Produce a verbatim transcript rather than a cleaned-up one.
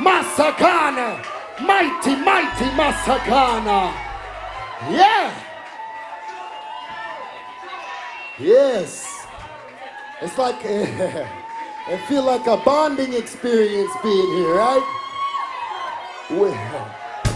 Masakana. Mighty, mighty Masakana. Yeah. Yes. It's like, it feel like a bonding experience being here, right? Well,